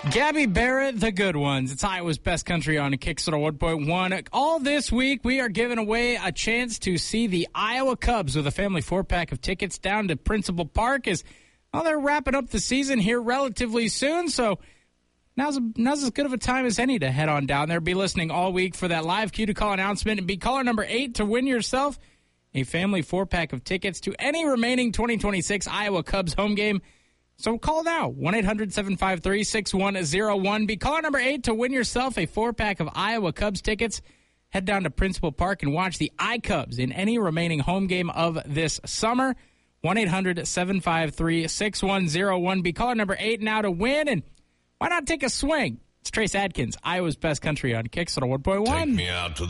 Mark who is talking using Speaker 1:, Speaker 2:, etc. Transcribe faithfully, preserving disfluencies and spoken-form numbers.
Speaker 1: Gabby Barrett, The Good Ones. It's Iowa's Best Country on Kickstarter one point one. All this week, we are giving away a chance to see the Iowa Cubs with a family four-pack of tickets down to Principal Park as well, they're wrapping up the season here relatively soon, so now's, a, now's as good of a time as any to head on down there. Be listening all week for that live cue to call announcement and be caller number eight to win yourself a family four-pack of tickets to any remaining twenty twenty-six Iowa Cubs home game. So call now, one eight hundred seven five three six one zero one. Be caller number eight to win yourself a four-pack of Iowa Cubs tickets. Head down to Principal Park and watch the iCubs in any remaining home game of this summer. one eight hundred seven five three six one zero one. Be caller number eight now to win, and why not take a swing? It's Trace Adkins, Iowa's Best Country on Kickstarter one point one.
Speaker 2: Take me out to